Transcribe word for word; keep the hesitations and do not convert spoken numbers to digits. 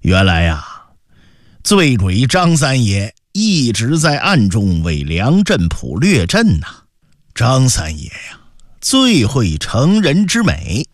原来呀、啊，醉鬼张三爷一直在暗中为梁振甫掠阵呐、啊。张三爷呀、啊，最会成人之美，